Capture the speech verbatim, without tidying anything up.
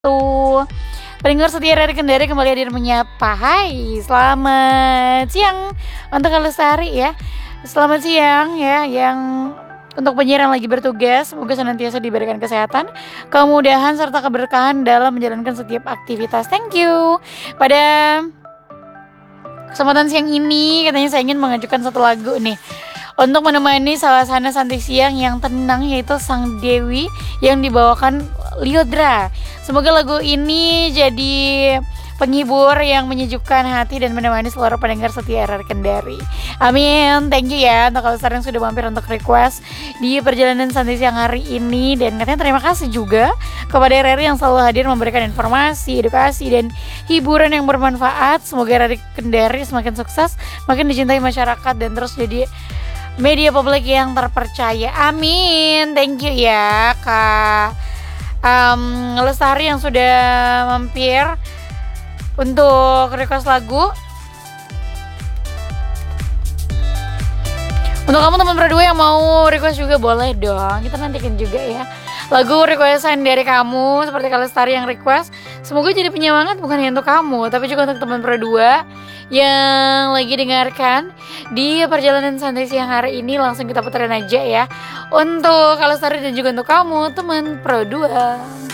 Tuh, pendengar setia dari Kendari kembali hadir menyapa. Hai, selamat siang untuk Kak Lestari ya. Selamat siang ya yang untuk penyiar yang lagi bertugas, semoga senantiasa diberikan kesehatan, kemudahan serta keberkahan dalam menjalankan setiap aktivitas. Thank you. Pada kesempatan siang ini katanya saya ingin mengajukan satu lagu nih untuk menemani suasana santai siang yang tenang, yaitu Sang Dewi yang dibawakan Lyodra. Semoga lagu ini jadi penghibur yang menyejukkan hati dan menemani seluruh pendengar setia R R Kendari. Amin. Thank you ya untuk kalau yang sudah mampir untuk request di perjalanan santai siang hari ini. Dan katanya terima kasih juga kepada R R yang selalu hadir memberikan informasi, edukasi, dan hiburan yang bermanfaat. Semoga R R Kendari semakin sukses, makin dicintai masyarakat, dan terus jadi media publik yang terpercaya. Amin. Thank you ya Kak um, Lestari yang sudah mampir untuk request lagu. Untuk kamu teman berdua yang mau request juga boleh dong, kita nantikan juga ya lagu requestan dari kamu seperti Kak Lestari yang request. Semoga jadi penyemangat bukan hanya untuk kamu, tapi juga untuk teman berdua yang lagi dengarkan di perjalanan santai siang hari ini. Langsung kita puterin aja ya untuk Kak Lestari dan juga untuk kamu teman berdua.